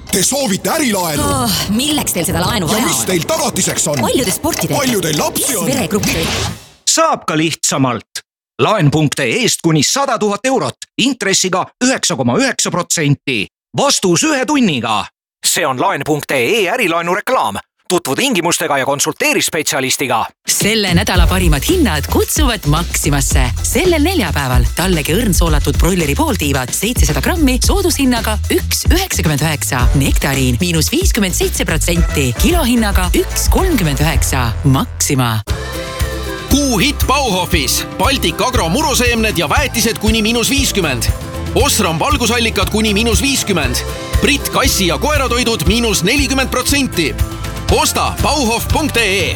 Te soovite ärilaenu? Milleks teil seda laenu vaja on? Ja mis teil tagatiseks on? Palju te sporti teete? Palju teil lapsi on? Veregruppi? Saab ka lihtsamalt. Laen.eest kuni 100 000 eurot, intressiga 9,9%. Vastus 1 tunniga. See on Laen.ee ärilaenu reklaam. Tutvu tingimustega ja konsulteeri spetsialistiga. Selle nädala parimad hinnad kutsuvad Maximasse. Sellel neljapäeval tallegi õrnsoolatud broileri pooltiivad 700 grammi soodushinnaga 1,99. Nektariin -57%, kilohinnaga 1,39. Maxima. Kuuhitt Bauhofis. Baltic Agro muruseemned ja väetised kuni -50. Osram valgusallikad kuni -50. Brit kassi- ja koeratoidud -40%. Osta bauhof.ee.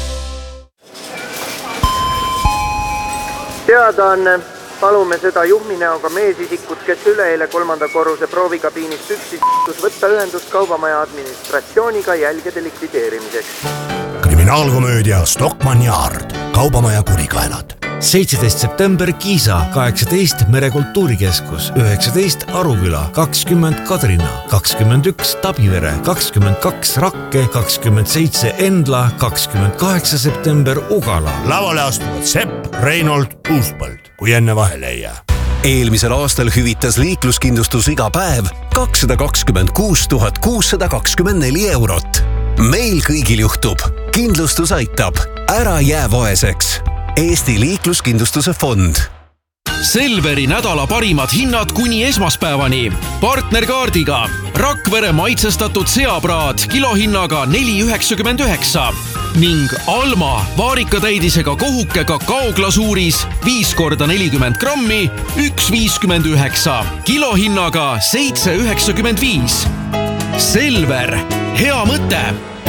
Teadaanne. Palume seda juhminäoga meesisikut, kes üleeile 3. korruse proovikabiinist üksis võtta ühendust kaubamaja administratsiooniga jälgede likvideerimiseks. Kriminaalkomöödia Stockmann Yard. Kaubamaja kurikaelad. 17 september Kiisa, 18 Merekultuurikeskus, 19 Aruküla, 20 Kadrina, 21 Tabivere, 22 Rakke, 27 Endla, 28 september Ugala. Lavale astuvad Sepp, Reinold, Uuspõld, kui enne vahele ei jää. Eelmisel aastal hüvitas liikluskindlustus iga päev 226 624 eurot. Meil kõigil juhtub. Kindlustus aitab. Ära jää vaeseks. Eesti liikluskindlustuse fond. Selveri nädala parimad hinnad kuni esmaspäevani. Partnerkaardiga. Rakvere maitsestatud seapraad kilohinnaga 4,99. Ning Alma vaarikatäidisega kohuke kakaoglasuuris 5x40 grammi 1,59. Kilohinnaga 7,95. Selver. Hea mõte.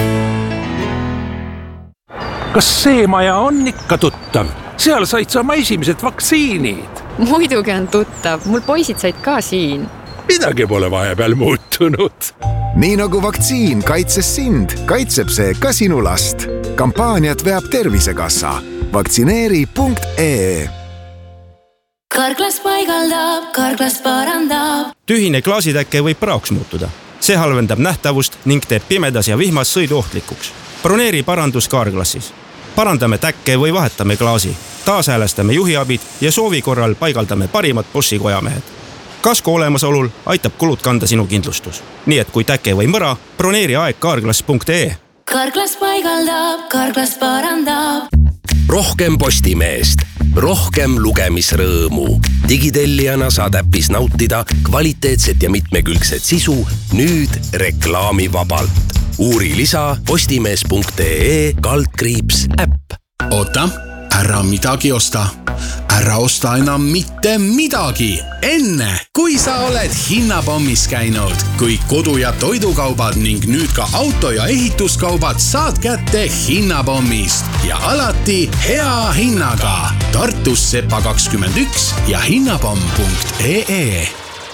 Kas see maja on ikka tuttav? Seal said sa oma esimesed vaktsiinid. Muidugi on tuttav. Mul poisid said ka siin. Midagi pole vahepeal muutunud. Nii nagu vaktsiin kaitses sind, kaitseb see ka sinu last. Kampaaniat veab Tervisekassa. Vaktsineeri.ee. Karklas paigaldab, Karklas parandab. Tühine klaasitäkke võib praoks muutuda. See halvendab nähtavust ning teeb pimedas ja vihmas sõiduohtlikuks. Broneeri parandus Karklassis. Parandame täkke või vahetame klaasi. Taashäälestame juhiabid ja soovi korral paigaldame parimad bossi kojamehed. Kasko olemasolul aitab kulud kanda sinu kindlustus. Nii et kui täke või mõra, broneeri aeg karklas.ee. Karklas paigaldab, Karklas parandab. Rohkem Postimeest. Rohkem lugemisrõõmu. Digitellijana saad äppis nautida kvaliteetset ja mitmekülgset sisu nüüd reklaamivabalt. Uuri lisa postimees.ee/äpp. Oota, ära midagi osta. Ära osta enam mitte midagi. Enne, kui sa oled hinnapommis käinud. Kui kodu- ja toidukaubad ning nüüd ka auto- ja ehituskaubad saad kätte hinnapommist. Ja alati hea hinnaga. Tartus Sepa 21 ja hinnapomm.ee.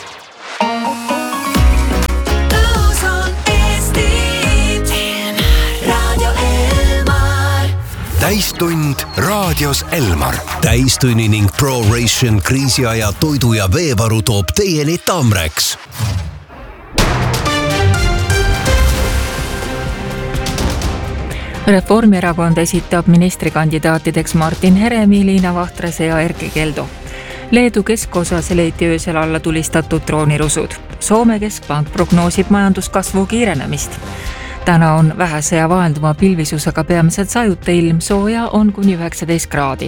Täistund raadios Elmar. Täistunni ning ProRation kriisiaja toidu- ja veevaru toob teieni Tamreks. Reformierakond esitab ministrikandidaatideks Martin Heremi, Liina Vahtrase ja Erkki Keldo. Leedu keskosas leiti öösel alla tulistatud droonirusud. Soome keskpank prognoosib majanduskasvu kiirenemist. Täna on vähese ja vahelduma pilvisusega peamiselt sajuta ilm, sooja on kuni 19 kraadi.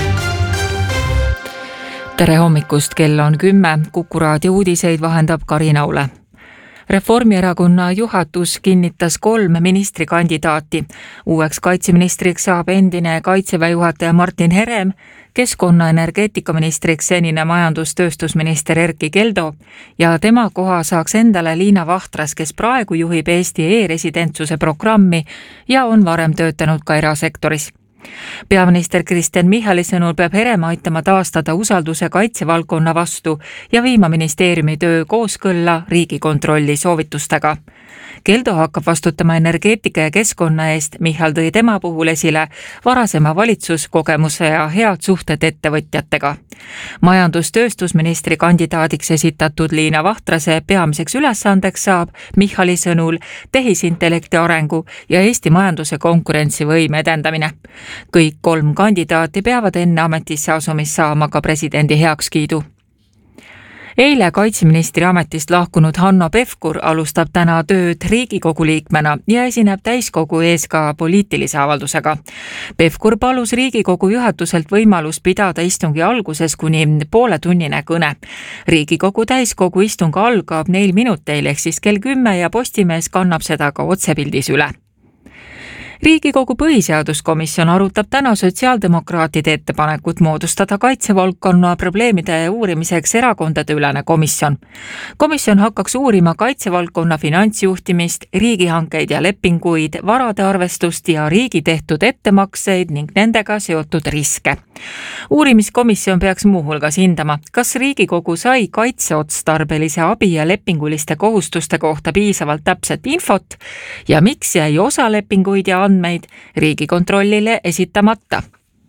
Tere hommikust, kell on 10, Kuku raadio uudiseid vahendab Karina Ule. Reformierakonna juhatus kinnitas 3 ministrikandidaati. Uueks kaitseministriks saab endine kaitseväe juhataja Martin Herem, keskkonna- energeetikaministriks senine majandustööstusminister Erkki Keldo ja tema koha saaks endale Liina Vahtras, kes praegu juhib Eesti e-residentsuse programmi ja on varem töötanud ka erasektoris. Peaminister Kristen Michali sõnul peab Herem aitama taastada usalduse kaitsevaldkonna vastu ja viima ministeeriumi töö kooskõlla Riigikontrolli soovitustega. Keldo hakkab vastutama energeetika ja keskkonna eest, Michal tõi tema puhul esile varasema valitsuskogemuse ja head suhted ettevõtjatega. Majandus-tööstusministri kandidaadiks esitatud Liina Vahtrase peamiseks ülesandeks saab Michali sõnul tehisintellekti arengu ja Eesti majanduse konkurentsivõime edendamine. Kõik 3 kandidaati peavad enne ametisse asumist saama ka presidendi heakskiidu. Eile kaitseministri ametist lahkunud Hanno Pevkur alustab täna tööd Riigikogu liikmena ja esineb täiskogu ees ka poliitilise avaldusega. Pevkur palus Riigikogu juhatuselt võimalus pidada istungi alguses kuni pooletunnine kõne. Riigikogu täiskogu istung algab 4 minuteil ehk siis kell 10 ja Postimees kannab seda ka otsepildis üle. Riigikogu põhiseaduskomisjon arutab täna sotsiaaldemokraatide ettepanekut moodustada kaitsevaldkonna probleemide uurimiseks erakondade ülene komisjon. Komisjon hakkaks uurima kaitsevaldkonna finantsjuhtimist, riigihankeid ja lepinguid, varade arvestust ja riigi tehtud ettemakseid ning nendega seotud riske. Uurimiskomisjon peaks muuhulgas hindama, kas Riigikogu sai kaitseotstarbelise abi ja lepinguliste kohustuste kohta piisavalt täpset infot ja miks jäi osa lepinguid ja andmeid Riigikontrollile esitamata.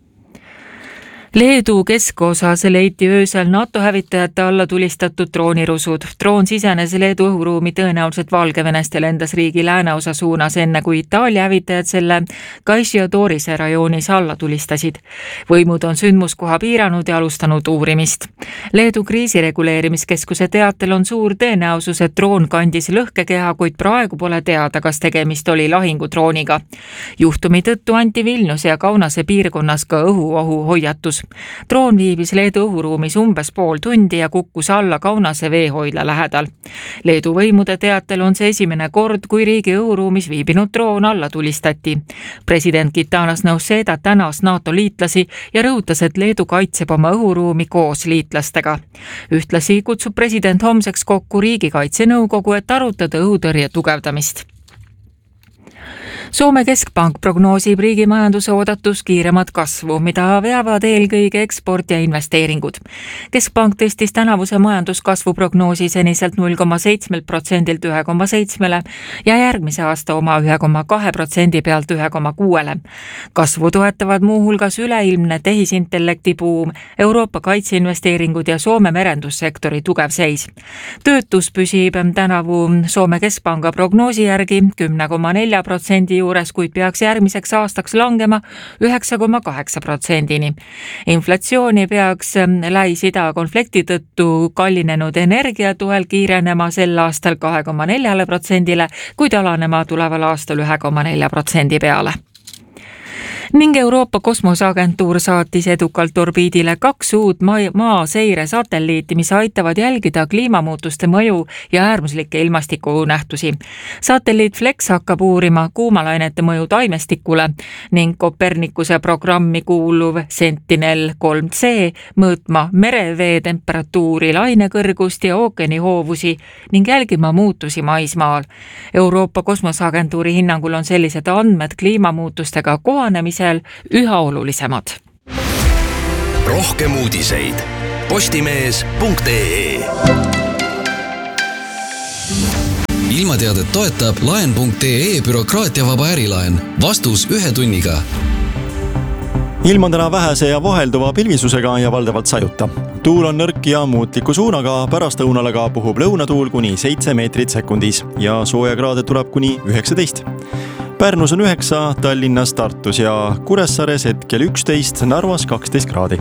Leedu keskosas leiti öösel NATO hävitajate alla tulistatud droonirusud. Droon sisenes Leedu õhuruumi tõenäoliselt Valgevenest ja lendas riigi lääneosa suunas enne, kui Itaalia hävitajad selle Kaišiadorise rajoonis alla tulistasid. Võimud on sündmuskoha piiranud ja alustanud uurimist. Leedu kriisireguleerimiskeskuse teatel on suur tõenäosus, et droon kandis lõhkekeha, kuid praegu pole teada, kas tegemist oli lahingudrooniga. Juhtumi tõttu anti Vilniuse ja Kaunase piirkonnas ka õhuohu hoiatus. Droon viibis Leedu õhuruumis umbes pool tundi ja kukkus alla Kaunase veehoidla lähedal. Leedu võimude teatel on see esimene kord, kui riigi õhuruumis viibinud droon alla tulistati. President Gitanas Nausėda tänas NATO liitlasi ja rõhutas, et Leedu kaitseb oma õhuruumi koos liitlastega. Ühtlasi kutsub president homseks kokku riigikaitsenõukogu, et arutada õhutõrje tugevdamist. Soome keskpank prognoosib riigi majanduse oodatus kiiremat kasvu, mida veavad eelkõige eksport ja investeeringud. Keskpank tõstis tänavuse majanduskasvu prognoosi seniselt 0,7%-lt 1,7% ja järgmise aasta oma 1,2% pealt 1,6%. Kasvu toetavad muuhulgas üleilmne tehisintellekti buum, Euroopa kaitseinvesteeringud ja Soome merendussektori tugev seis. Töötus püsib tänavu Soome keskpanga prognoosi järgi 10,4% juures, kuid peaks järgmiseks aastaks langema 9,8%-ni. Inflatsiooni peaks Lähis-Ida konflikti tõttu kallinenud energia toel kiirenema sel aastal 2,4%-le, kuid alanema tuleval aastal 1,4% peale. Ning Euroopa kosmoseagentuur saatis edukalt orbiidile 2 uut maaseire satelliiti, mis aitavad jälgida kliimamuutuste mõju ja äärmuslikke ilmastikunähtusi. Satelliit Flex hakkab uurima kuumalainete mõju taimestikule ning Kopernikuse programmi kuuluv Sentinel-3C mõõtma merevee temperatuuri, lainekõrgust ja ookeanihoovusi ning jälgima muutusi maismaal. Euroopa kosmoseagentuuri hinnangul on sellised andmed kliimamuutustega kohanemise üha olulisemad. Rohkem uudiseid postimees.ee. Ilmateadet toetab laen.ee bürokraatiavaba ärilaen. Vastus 1 tunniga. Ilm on täna vähese ja vahelduva pilvisusega ja valdavalt sajuta. Tuul on nõrk ja muutliku suunaga, pärast õunalaga puhub lõunatuul kuni 7 meetrit sekundis ja soojakraade tuleb kuni 19. Pärnus on 9, Tallinnas, Tartus ja Kuressaares hetkel 11, Narvas 12 kraadi.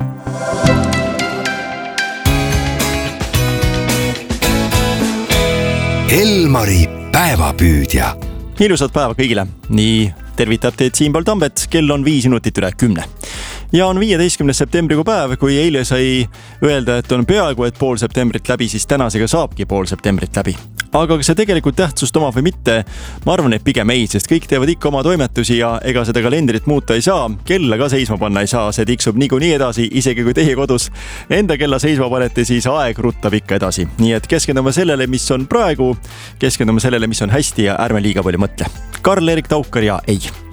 Elmari päevapüüdja. Ilusat päeva kõigile. Nii tervitab teid Siim-Paul Tambet, kell on 5 minutit üle 10. Ja on 15. septembrikuu päev, kui eile sai öelda, et on peaaegu et pool septembrit läbi, siis tänasega saabki pool septembrit läbi. Aga kas see tegelikult tähtsust omab või mitte? Ma arvan, et pigem ei, sest kõik teevad ikka oma toimetusi ja ega seda kalendrit muuta ei saa. Kella ka seisma panna ei saa, see tiksub niikuinii edasi, isegi kui teie kodus enda kella seisma panete, siis aeg ruttab ikka edasi. Nii et keskendume sellele, mis on praegu, keskendume sellele, mis on hästi ja ärme liiga palju mõtle. Karl-Erik Taukar ja ei.